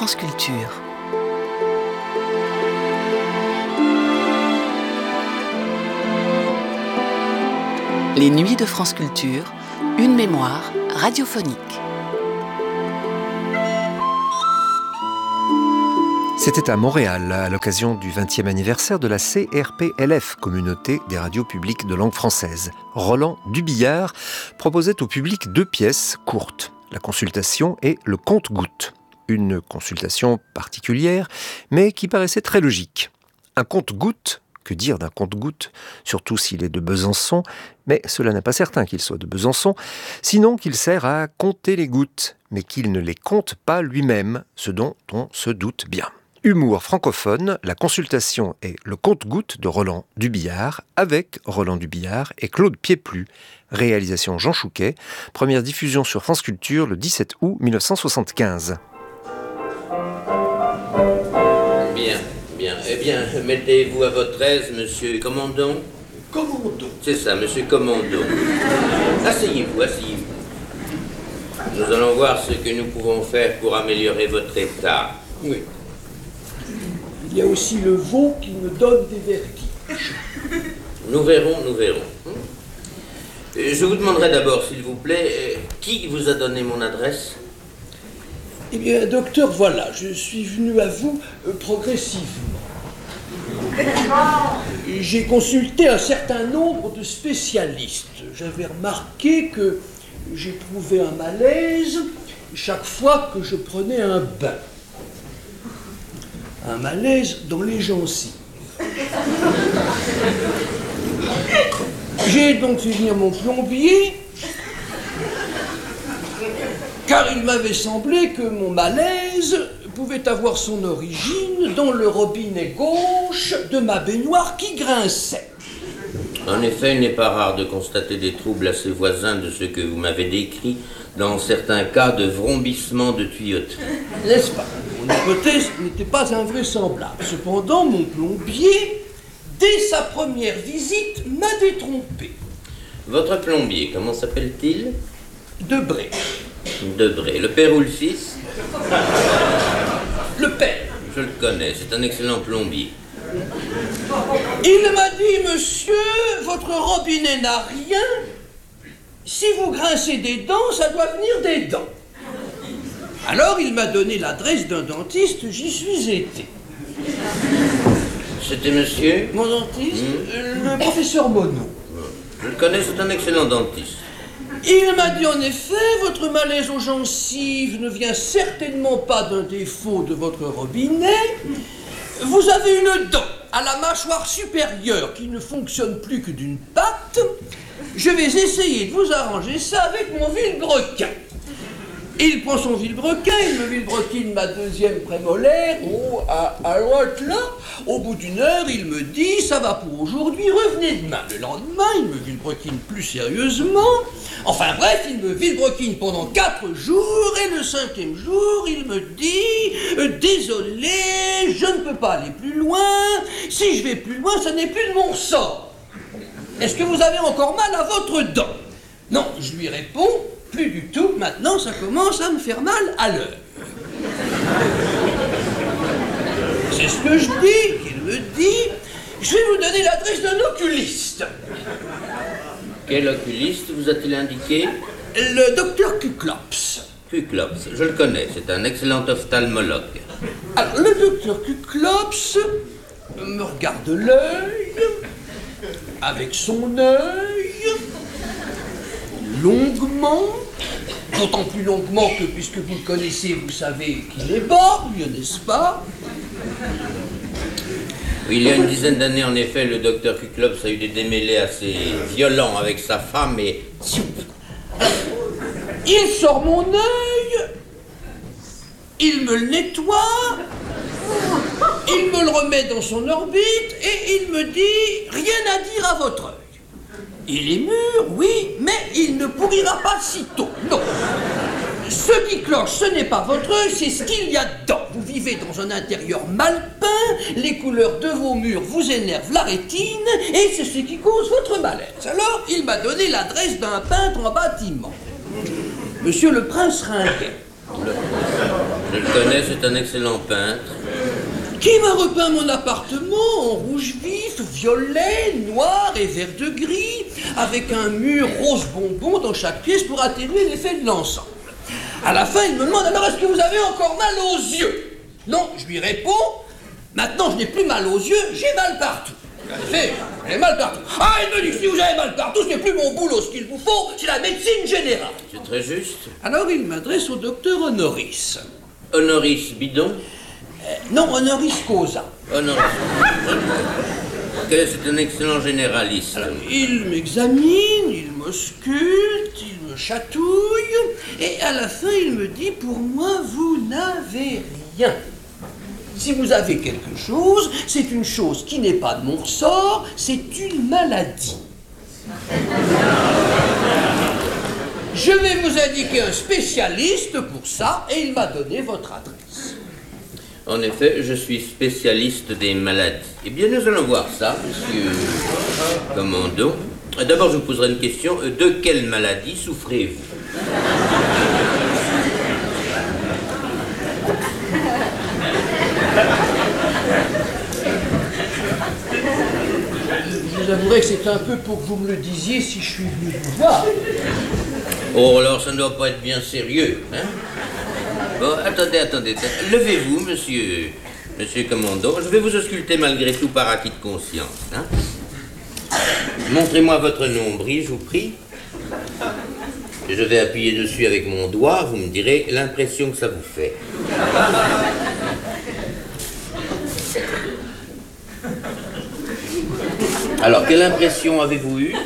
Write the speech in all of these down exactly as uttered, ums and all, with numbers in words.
France Culture. Les nuits de France Culture, une mémoire radiophonique. C'était à Montréal, à l'occasion du vingtième anniversaire de la C R P L F, Communauté des radios publiques de langue française. Roland Dubillard proposait au public deux pièces courtes, la consultation et le compte-gouttes. Une consultation particulière, mais qui paraissait très logique. Un compte-gouttes, que dire d'un compte-gouttes, surtout s'il est de Besançon, mais cela n'est pas certain qu'il soit de Besançon, sinon qu'il sert à compter les gouttes, mais qu'il ne les compte pas lui-même, ce dont on se doute bien. Humour francophone, la consultation est le compte-gouttes de Roland Dubillard, avec Roland Dubillard et Claude Pieplu. Réalisation Jean Chouquet, première diffusion sur France Culture le dix-sept août mille neuf cent soixante-quinze. Bien, bien. Eh bien, mettez-vous à votre aise, monsieur Commandant. Commandant. C'est ça, monsieur Commandant. Asseyez-vous, asseyez-vous. Nous allons voir ce que nous pouvons faire pour améliorer votre état. Oui. Il y a aussi le veau qui me donne des vertiges. Nous verrons, nous verrons. Je vous demanderai d'abord, s'il vous plaît, qui vous a donné mon adresse ? Eh bien, docteur, voilà, je suis venu à vous euh, progressivement. J'ai consulté un certain nombre de spécialistes. J'avais remarqué que j'éprouvais un malaise chaque fois que je prenais un bain. Un malaise dans les gencives. J'ai donc fait venir mon plombier, car il m'avait semblé que mon malaise pouvait avoir son origine dans le robinet gauche de ma baignoire qui grinçait. En effet, il n'est pas rare de constater des troubles assez voisins de ceux que vous m'avez décrits, dans certains cas de vrombissement de tuyauterie. N'est-ce pas ? Mon hypothèse n'était pas invraisemblable. Cependant, mon plombier, dès sa première visite, m'a détrompé. Votre plombier, comment s'appelle-t-il ? Debré. Debré. Le père ou le fils ? Le père. Je le connais, c'est un excellent plombier. Il m'a dit, monsieur, votre robinet n'a rien. Si vous grincez des dents, ça doit venir des dents. Alors il m'a donné l'adresse d'un dentiste, j'y suis été. C'était monsieur ? Mon dentiste, mmh. le professeur Monod. Je le connais, c'est un excellent dentiste. Il m'a dit en effet, votre malaise aux gencives ne vient certainement pas d'un défaut de votre robinet. Vous avez une dent à la mâchoire supérieure qui ne fonctionne plus que d'une patte. Je vais essayer de vous arranger ça avec mon vilebrequin. Il prend son vilebrequin, il me vilebrequine ma deuxième prémolaire, oh, à, à droite là. Au bout d'une heure, il me dit, ça va pour aujourd'hui, revenez demain. Le lendemain, il me vilebrequine plus sérieusement. Enfin bref, il me vilebrequine pendant quatre jours, et le cinquième jour, il me dit, euh, désolé, je ne peux pas aller plus loin. Si je vais plus loin, ça n'est plus de mon sort. Est-ce que vous avez encore mal à votre dent ? Non, je lui réponds, plus du tout, maintenant ça commence à me faire mal à l'œil. C'est ce que je dis, qu'il me dit, je vais vous donner l'adresse d'un oculiste. Quel oculiste vous a-t-il indiqué ? Le docteur Kuclops. Kuclops, je le connais, c'est un excellent ophtalmologue. Alors, le docteur Kuclops me regarde l'œil, avec son œil, longuement, d'autant plus longuement que, puisque vous le connaissez, vous savez qu'il est borgne, n'est-ce pas ? Oui, il y a une dizaine d'années, en effet, le docteur Kuclops a eu des démêlés assez violents avec sa femme et... Il sort mon œil, il me le nettoie, il me le remet dans son orbite et il me dit « Rien à dire à votre œil. Il est mûr, oui, mais il ne pourrira pas si tôt. Non. Ce qui cloche, ce n'est pas votre œil, c'est ce qu'il y a dedans. Vous vivez dans un intérieur mal peint, les couleurs de vos murs vous énervent la rétine, et c'est ce qui cause votre malaise. Alors, il m'a donné l'adresse d'un peintre en bâtiment. Monsieur le Prince Ringuet. Le, Je le connais, c'est un excellent peintre. Qui m'a repeint mon appartement en rouge vif, violet, noir et vert de gris, avec un mur rose bonbon dans chaque pièce pour atténuer l'effet de l'ensemble. À la fin, il me demande, alors est-ce que vous avez encore mal aux yeux? Non, je lui réponds, maintenant je n'ai plus mal aux yeux, j'ai mal partout. En effet, j'ai mal partout. Ah, il me dit, si vous avez mal partout, ce n'est plus mon boulot, ce qu'il vous faut, c'est la médecine générale. C'est très juste. Alors il m'adresse au docteur Honoris. Honoris Bidon? Euh, non, Honoris Causa. Honoris. C'est un excellent généraliste. Alors, il m'examine, il m'ausculte, il me chatouille, et à la fin il me dit, pour moi, vous n'avez rien. Si vous avez quelque chose, c'est une chose qui n'est pas de mon ressort, c'est une maladie. Je vais vous indiquer un spécialiste pour ça, et il m'a donné votre adresse. En effet, je suis spécialiste des maladies. Eh bien, nous allons voir ça, monsieur Commandant. D'abord, je vous poserai une question. De quelle maladie souffrez-vous? Je vous avouerai que c'est un peu pour que vous me le disiez si je suis venu vous voir. Oh, alors ça ne doit pas être bien sérieux, hein? Bon, attendez, attendez. Levez-vous, monsieur, monsieur Commandant. Je vais vous ausculter malgré tout par acquis de conscience, hein? Montrez-moi votre nombril, je vous prie. Je vais appuyer dessus avec mon doigt. Vous me direz l'impression que ça vous fait. Alors, quelle impression avez-vous eue?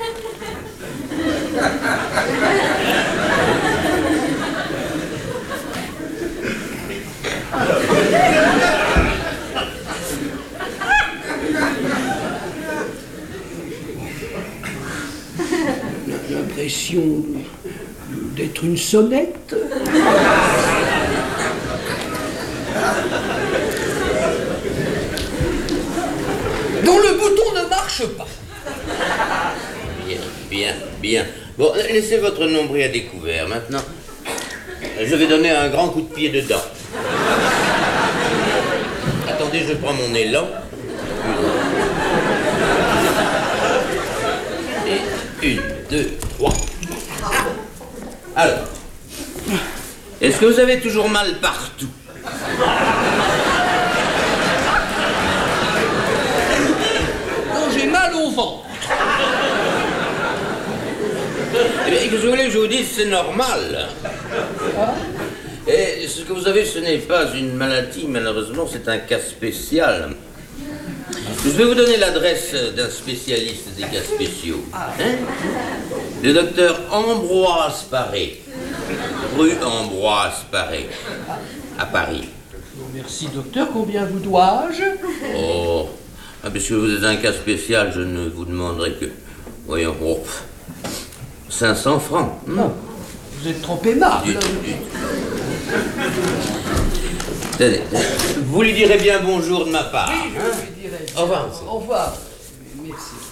L'impression d'être une sonnette. Dont le bouton ne marche pas. Bien, bien, bien. Bon, laissez votre nombril à découvert. Maintenant, je vais donner un grand coup de pied dedans. Attendez, je prends mon élan. Et une, deux, trois. Alors, est-ce que vous avez toujours mal partout? Non, j'ai mal au ventre. Eh bien, que je voulais que je vous dise, c'est normal. Et ce que vous avez, ce n'est pas une maladie, malheureusement, c'est un cas spécial. Je vais vous donner l'adresse d'un spécialiste des cas spéciaux. Hein? Le docteur Ambroise Paré. Rue Ambroise Paré. À Paris. Merci, docteur. Combien vous dois-je? Oh, ah, puisque vous êtes un cas spécial, je ne vous demanderai que... Voyons, oh, cinq cents francs. Hmm. Non, vous êtes trop aimable. Du, du... Tenez, vous lui direz bien bonjour de ma part. Oui, je hein? lui dirai. Au revoir, monsieur. Au revoir. Merci.